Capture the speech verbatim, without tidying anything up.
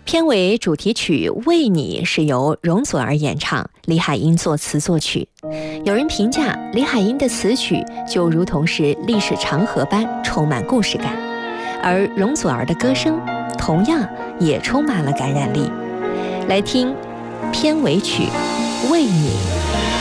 片尾主题曲《为你》是由容祖儿演唱，李海英作词作曲。有人评价李海英的词曲就如同是历史长河般充满故事感，而容祖儿的歌声同样也充满了感染力。来听片尾曲《为你》。